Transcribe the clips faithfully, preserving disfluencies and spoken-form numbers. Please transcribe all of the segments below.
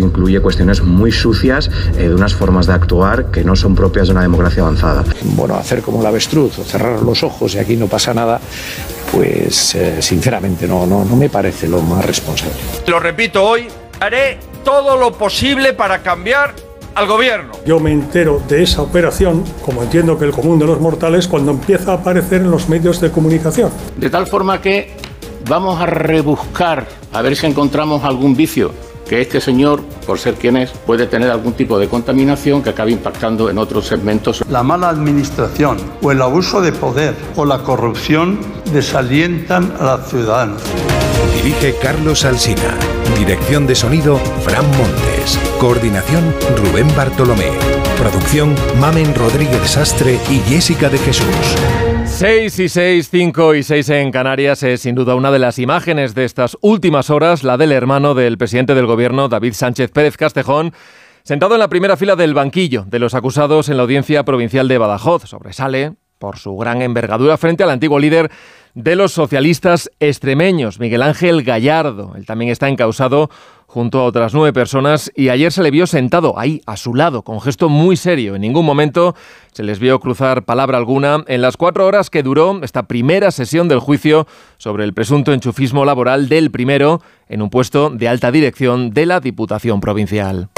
incluye cuestiones muy sucias eh, de unas formas de actuar que no son propias de una democracia avanzada. Bueno, hacer como el avestruz o cerrar los ojos y aquí no pasa nada, pues eh, sinceramente no, no, no me parece lo más responsable. Lo repito hoy, haré todo lo posible para cambiar al gobierno. Yo me entero de esa operación, como entiendo que el común de los mortales, cuando empieza a aparecer en los medios de comunicación. De tal forma que vamos a rebuscar a ver si encontramos algún vicio que este señor, por ser quien es, puede tener algún tipo de contaminación que acabe impactando en otros segmentos. La mala administración o el abuso de poder o la corrupción desalientan a los ciudadanos. Dirige Carlos Alsina. Dirección de sonido, Fran Montes. Coordinación, Rubén Bartolomé. Producción, Mamen Rodríguez Sastre y Jessica de Jesús. seis y seis, cinco y seis en Canarias es sin duda una de las imágenes de estas últimas horas, la del hermano del presidente del gobierno, David Sánchez Pérez Castejón, sentado en la primera fila del banquillo de los acusados en la Audiencia Provincial de Badajoz. Sobresale por su gran envergadura frente al antiguo líder de los socialistas extremeños, Miguel Ángel Gallardo. Él también está encausado junto a otras nueve personas y ayer se le vio sentado ahí, a su lado, con gesto muy serio. En ningún momento se les vio cruzar palabra alguna en las cuatro horas que duró esta primera sesión del juicio sobre el presunto enchufismo laboral del primero en un puesto de alta dirección de la Diputación Provincial.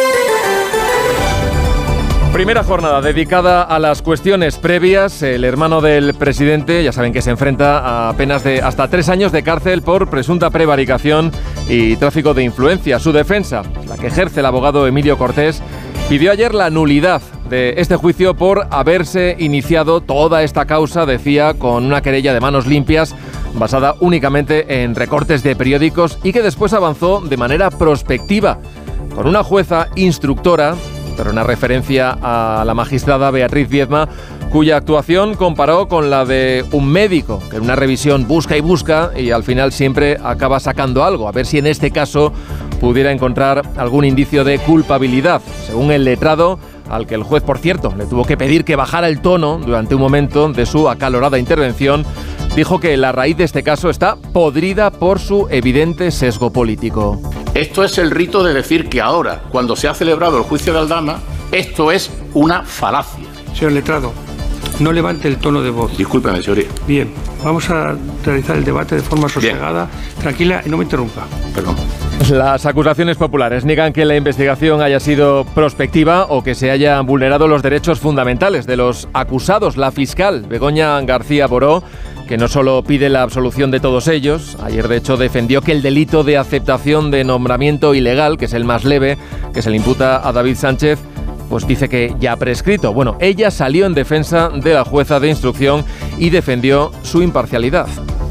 Primera jornada dedicada a las cuestiones previas. El hermano del presidente, ya saben que se enfrenta a penas de hasta tres años de cárcel por presunta prevaricación y tráfico de influencia. Su defensa, la que ejerce el abogado Emilio Cortés, pidió ayer la nulidad de este juicio por haberse iniciado toda esta causa, decía, con una querella de manos limpias basada únicamente en recortes de periódicos y que después avanzó de manera prospectiva con una jueza instructora, pero una referencia a la magistrada Beatriz Viedma, cuya actuación comparó con la de un médico, que en una revisión busca y busca y al final siempre acaba sacando algo, a ver si en este caso pudiera encontrar algún indicio de culpabilidad. Según el letrado, al que el juez, por cierto, le tuvo que pedir que bajara el tono durante un momento de su acalorada intervención, dijo que la raíz de este caso está podrida por su evidente sesgo político. Esto es el rito de decir que ahora, cuando se ha celebrado el juicio de Aldama, esto es una falacia. Señor letrado, no levante el tono de voz. Discúlpeme, señoría. Bien, vamos a realizar el debate de forma sosegada, Bien. tranquila y no me interrumpa. Perdón. Las acusaciones populares niegan que la investigación haya sido prospectiva o que se hayan vulnerado los derechos fundamentales de los acusados. La fiscal Begoña García Boró, que no solo pide la absolución de todos ellos, ayer de hecho defendió que el delito de aceptación de nombramiento ilegal, que es el más leve, que se le imputa a David Sánchez, pues dice que ya ha prescrito. Bueno, ella salió en defensa de la jueza de instrucción y defendió su imparcialidad.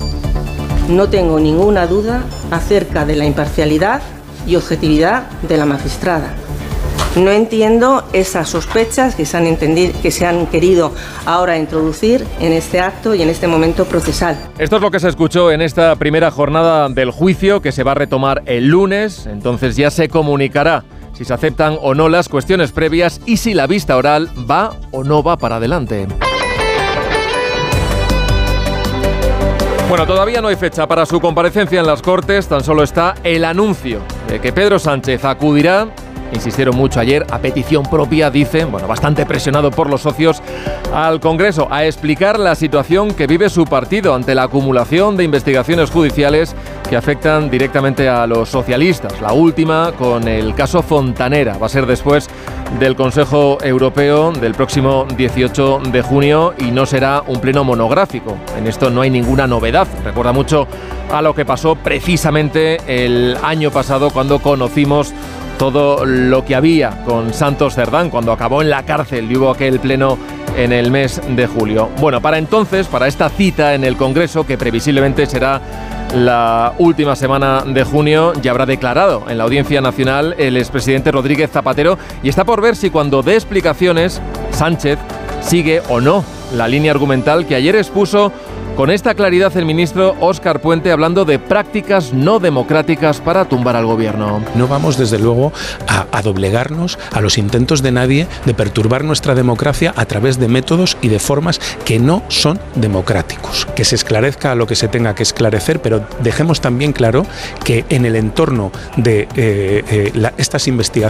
No tengo ninguna duda acerca de la imparcialidad y objetividad de la magistrada. No entiendo esas sospechas que se han entendido, que se han querido ahora introducir en este acto y en este momento procesal. Esto es lo que se escuchó en esta primera jornada del juicio, que se va a retomar el lunes. Entonces ya se comunicará si se aceptan o no las cuestiones previas y si la vista oral va o no va para adelante. Bueno, todavía no hay fecha para su comparecencia en las Cortes, tan solo está el anuncio de que Pedro Sánchez acudirá, insistieron mucho ayer, a petición propia, dicen, bueno, bastante presionado por los socios, al Congreso a explicar la situación que vive su partido ante la acumulación de investigaciones judiciales que afectan directamente a los socialistas. La última con el caso Fontanera, va a ser después del Consejo Europeo del próximo dieciocho de junio y no será un pleno monográfico. En esto no hay ninguna novedad. Recuerda mucho a lo que pasó precisamente el año pasado cuando conocimos todo lo que había con Santos Cerdán, cuando acabó en la cárcel y hubo aquel pleno en el mes de julio. Bueno, para entonces, para esta cita en el Congreso, que previsiblemente será la última semana de junio, ya habrá declarado en la Audiencia Nacional el expresidente Rodríguez Zapatero y está por ver si cuando dé explicaciones Sánchez sigue o no la línea argumental que ayer expuso con esta claridad el ministro Óscar Puente, hablando de prácticas no democráticas para tumbar al gobierno. No vamos, desde luego, a, a doblegarnos a los intentos de nadie de perturbar nuestra democracia a través de métodos y de formas que no son democráticos. Que se esclarezca lo que se tenga que esclarecer, pero dejemos también claro que en el entorno de eh, eh, la, estas investigaciones